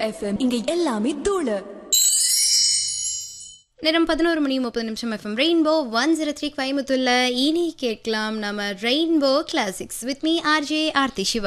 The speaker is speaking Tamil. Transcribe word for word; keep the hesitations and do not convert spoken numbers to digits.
எஃப்எம் இங்க எல்லாமே தூளு. நேரம் பதினோரு மணி முப்பது நிமிஷம். FM rainbow one zero three கோயம்புத்தூர்ல இனி கேட்கலாம் நம்ம rainbow classics with me RJ Aarthi Siva.